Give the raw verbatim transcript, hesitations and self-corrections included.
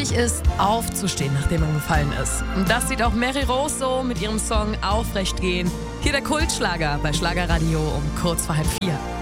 wichtig ist, aufzustehen, nachdem man gefallen ist. Und das sieht auch Mary Rose so mit ihrem Song Aufrecht gehen. Hier der Kultschlager bei Schlagerradio um kurz vor halb vier.